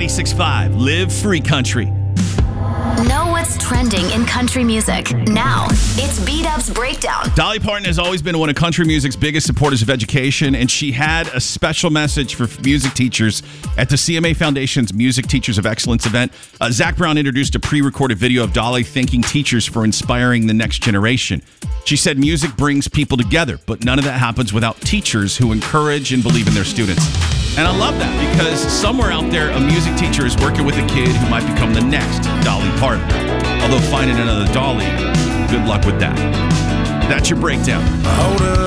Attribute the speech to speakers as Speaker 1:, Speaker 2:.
Speaker 1: 96.5, Live Free Country.
Speaker 2: Know what's trending in country music. Now, it's B-Dub's Breakdown.
Speaker 1: Dolly Parton has always been one of country music's biggest supporters of education, and she had a special message for music teachers at the CMA Foundation's Music Teachers of Excellence event. Zach Brown introduced a pre-recorded video of Dolly thanking teachers for inspiring the next generation. She said music brings people together, but none of that happens without teachers who encourage and believe in their students. And I love that because somewhere out there, a music teacher is working with a kid who might become the next Dolly Parton. Although finding another Dolly, good luck with that. That's your breakdown.